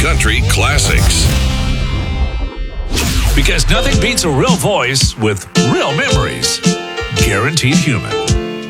country classics. Because nothing beats a real voice with real memories. Guaranteed Human.